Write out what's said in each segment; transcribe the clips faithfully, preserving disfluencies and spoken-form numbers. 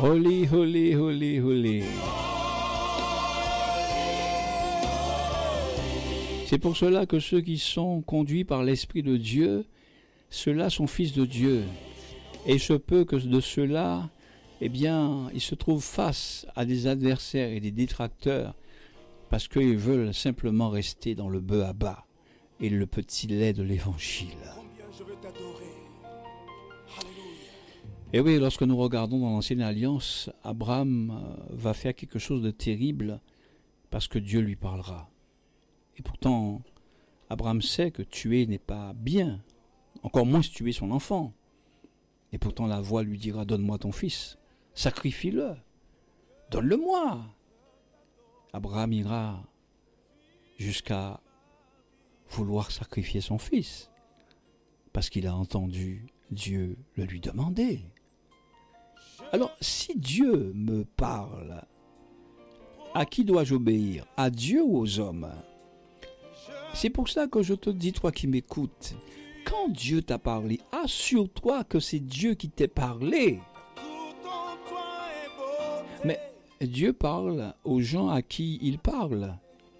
Holy, holy, holy, holy. C'est pour cela que ceux qui sont conduits par l'Esprit de Dieu, ceux-là sont fils de Dieu. Et il se peut que de ceux-là, eh bien, ils se trouvent face à des adversaires et des détracteurs parce qu'ils veulent simplement rester dans le bœuf à bas et le petit lait de l'Évangile. Et oui, lorsque nous regardons dans l'Ancienne Alliance, Abraham va faire quelque chose de terrible parce que Dieu lui parlera. Et pourtant, Abraham sait que tuer n'est pas bien, encore moins tuer son enfant. Et pourtant la voix lui dira, donne-moi ton fils, sacrifie-le, donne-le-moi. Abraham ira jusqu'à vouloir sacrifier son fils, parce qu'il a entendu Dieu le lui demander. Alors, si Dieu me parle, à qui dois-je obéir? À Dieu ou aux hommes? C'est pour ça que je te dis, toi qui m'écoutes, quand Dieu t'a parlé, assure-toi que c'est Dieu qui t'a parlé. Mais Dieu parle aux gens à qui il parle.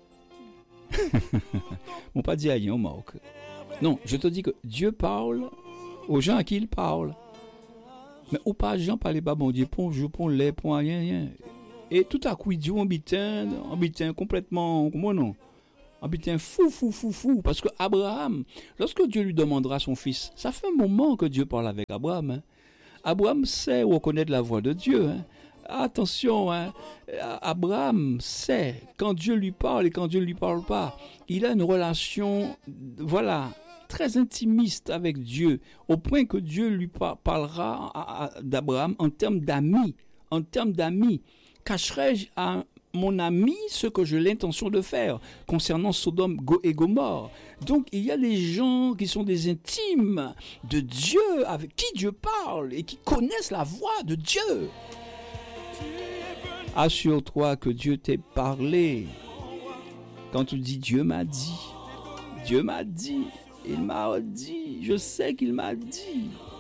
On pas dire aïe, on manque. Non, je te dis que Dieu parle aux gens à qui il parle. Mais ou pas gens parler pas bon Dieu, pon je pon les pon rien rien. Et tout à coup il dit on bitin, on bitin complètement comment non? On bitin fou fou fou fou parce que Abraham, lorsque Dieu lui demandera son fils, ça fait un moment que Dieu parle avec Abraham. Hein. Abraham sait reconnaître la voix de Dieu. Hein. Attention, hein, Abraham sait quand Dieu lui parle et quand Dieu ne lui parle pas. Il a une relation, voilà, très intimiste avec Dieu, au point que Dieu lui par- parlera à, à, d'Abraham en termes d'amis. En termes d'amis, cacherai-je à mon ami ce que j'ai l'intention de faire concernant Sodome et Gomorrhe. Donc il y a des gens qui sont des intimes de Dieu, avec qui Dieu parle et qui connaissent la voix de Dieu. Assure-toi que Dieu t'ait parlé. Quand tu dis Dieu m'a dit, Dieu m'a dit, il m'a dit, je sais qu'il m'a dit.